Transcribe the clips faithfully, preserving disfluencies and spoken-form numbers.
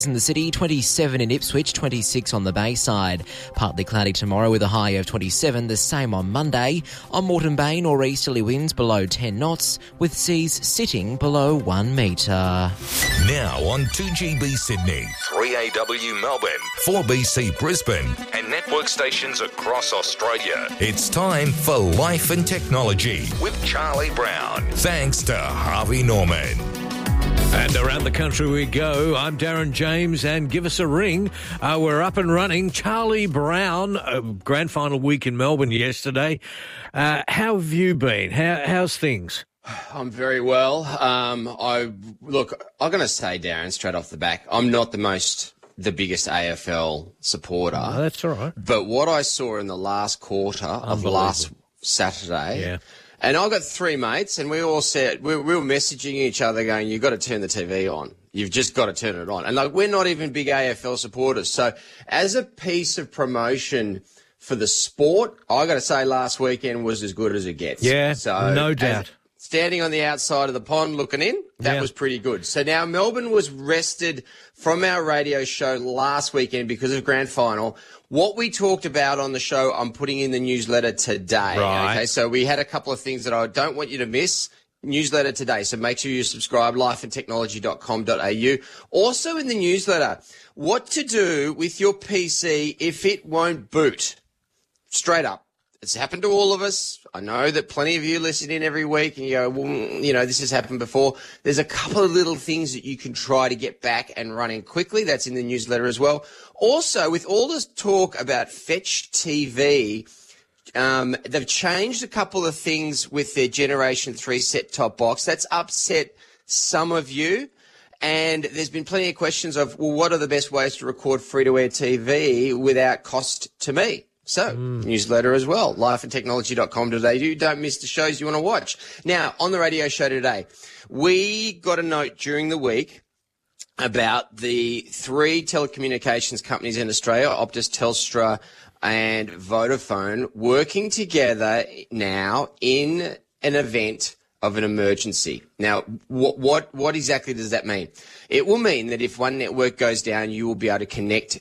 In the city, twenty-seven in Ipswich, twenty-six on the Bayside. Partly cloudy tomorrow with a high of twenty-seven, the same on Monday. On Moreton Bay, nor'easterly winds below ten knots, with seas sitting below one metre. Now on two G B Sydney, three A W Melbourne, four B C Brisbane, and network stations across Australia. It's time for Life and Technology with Charlie Brown. Thanks to Harvey Norman. And around the country we go. I'm Darren James, and give us a ring. Uh, we're up and running. Charlie Brown, uh, grand final week in Melbourne yesterday. Uh, how have you been? How, how's things? I'm very well. Um, I look, I'm going to say, Darren, straight off the back, I'm not the most, the biggest A F L supporter. Oh, that's all right. But what I saw in the last quarter of last Saturday. Yeah. And I got three mates, and we all said, we, we were messaging each other going, you've got to turn the T V on. You've just got to turn it on. And like, we're not even big A F L supporters. So as a piece of promotion for the sport, I got to say last weekend was as good as it gets. Yeah, so no doubt. Standing on the outside of the pond looking in, that yeah. was pretty good. So now Melbourne was rested from our radio show last weekend because of grand final. What we talked about on the show, I'm putting in the newsletter today. Right. Okay, so we had a couple of things that I don't want you to miss. Newsletter today, so make sure you subscribe, life and technology dot com dot a u. Also in the newsletter, what to do with your P C if it won't boot. Straight up. It's happened to all of us. I know that plenty of you listen in every week and you go, well, you know, this has happened before. There's a couple of little things that you can try to get back and running quickly. That's in the newsletter as well. Also, with all this talk about Fetch T V, um, they've changed a couple of things with their Generation three set-top box. That's upset some of you. And there's been plenty of questions of, well, what are the best ways to record free-to-air T V without cost to me? So, mm. newsletter as well, life and technology dot com dot a u. Don't miss the shows you want to watch. Now, on the radio show today, we got a note during the week about the three telecommunications companies in Australia, Optus, Telstra and Vodafone, working together now in an event of an emergency. Now, what, what, what exactly does that mean? It will mean that if one network goes down, you will be able to connect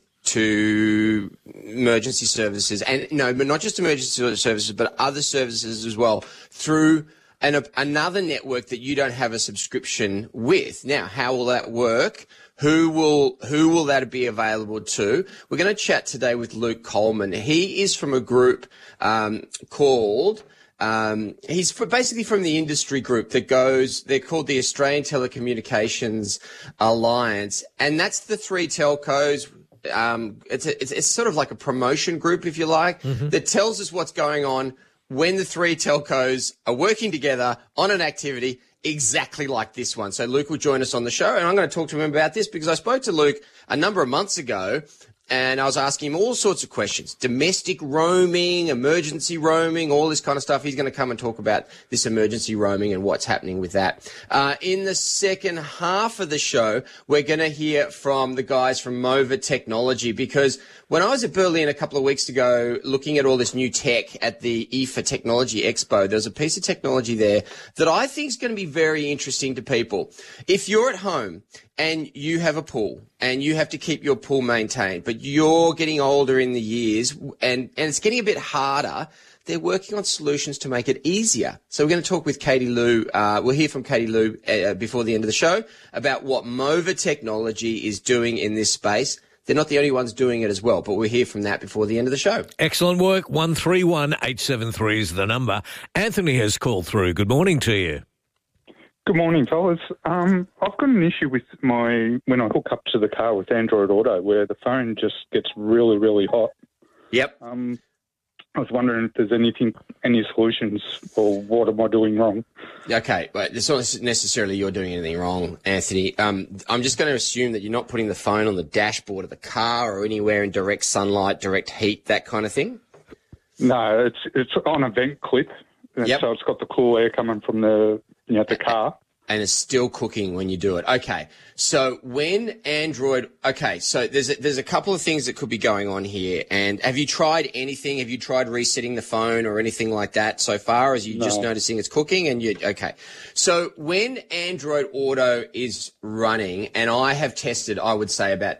to emergency services, and no, but not just emergency services, but other services as well through an, another network that you don't have a subscription with. Now, how will that work? Who will who will that be available to? We're going to chat today with Luke Coleman. He is from a group um, called. Um, he's for basically from the industry group that goes, they're called the Australian Telecommunications Alliance, and that's the three telcos. Um, it's, a, it's it's sort of like a promotion group, if you like, mm-hmm. that tells us what's going on when the three telcos are working together on an activity exactly like this one. So Luke will join us on the show, and I'm going to talk to him about this because I spoke to Luke a number of months ago, and I was asking him all sorts of questions, domestic roaming, emergency roaming, all this kind of stuff. He's going to come and talk about this emergency roaming and what's happening with that. Uh, in the second half of the show, we're going to hear from the guys from Mova Technology, because when I was at Berlin a couple of weeks ago looking at all this new tech at the I F A Technology Expo, there's a piece of technology there that I think is going to be very interesting to people. If you're at home and you have a pool and you have to keep your pool maintained, but you're getting older in the years and, and it's getting a bit harder, they're working on solutions to make it easier. So we're going to talk with Katie Lou. Uh, we'll hear from Katie Lou uh, before the end of the show about what Mova Technology is doing in this space. They're not the only ones doing it as well, but we'll hear from that before the end of the show. Excellent work. one three one eight seven three is the number. Anthony has called through. Good morning to you. Good morning, fellas. Um, I've got an issue with my, when I hook up to the car with Android Auto, where the phone just gets really, really hot. Yep. Um, I was wondering if there's anything, any solutions, or what am I doing wrong? Okay, but it's not necessarily you're doing anything wrong, Anthony. Um, I'm just going to assume that you're not putting the phone on the dashboard of the car or anywhere in direct sunlight, direct heat, that kind of thing? No, it's it's on a vent clip. Yep. So it's got the cool air coming from the, you know, the car. and it's still cooking when you do it. Okay. So when Android, okay, so there's a, there's a couple of things that could be going on here. And have you tried anything? Have you tried resetting the phone or anything like that so far? As you No. just noticing it's cooking and you, okay. So when Android Auto is running, and I have tested, I would say about